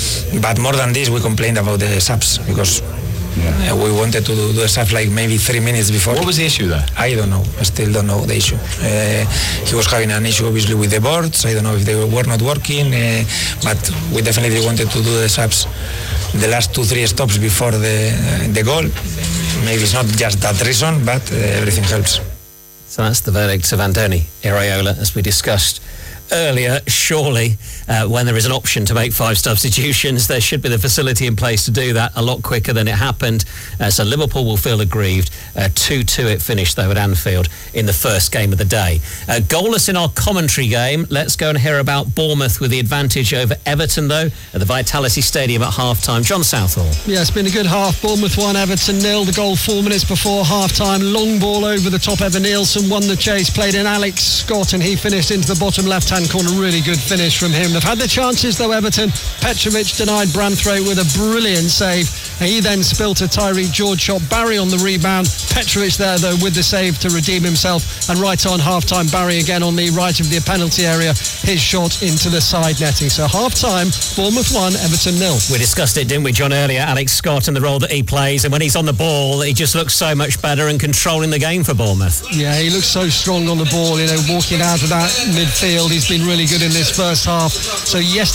but more than this, we complained about the subs because yeah. uh, we wanted to do the subs like maybe three minutes before. What was the issue there? I don't know. I still don't know the issue. Uh, he was having an issue obviously with the boards. I don't know if they were not working, uh, but we definitely wanted to do the subs the last two, three stops before the uh, the goal. Maybe it's not just that reason, but uh, everything helps. So that's the verdict of Andoni Iraola, as we discussed earlier, surely, uh, when there is an option to make five substitutions, there should be the facility in place to do that a lot quicker than it happened. Uh, so Liverpool will feel aggrieved. Uh, two two it finished, though, at Anfield in the first game of the day. Uh, goalless in our commentary game. Let's go and hear about Bournemouth with the advantage over Everton, though, at the Vitality Stadium at half-time. John Southall. Yeah, it's been a good half. Bournemouth one, Everton nil. The goal four minutes before half-time. Long ball over the top. Evan Nielsen won the chase, played in Alex Scott, and he finished into the bottom left-hand corner. Really good finish from him. They've had the chances, though, Everton. Petrovic denied Branthwaite with a brilliant save. He then spilt a Tyreek George shot. Barry on the rebound. Petrovic there, though, with the save to redeem himself. And right on half-time, Barry again on the right of the penalty area. His shot into the side netting. So half-time, Bournemouth one, Everton nil. We discussed it, didn't we, John, earlier? Alex Scott and the role that he plays. And when he's on the ball, he just looks so much better and controlling the game for Bournemouth. Yeah, he looks so strong on the ball, you know, walking out of that midfield. He's been really good in this first half. So yesterday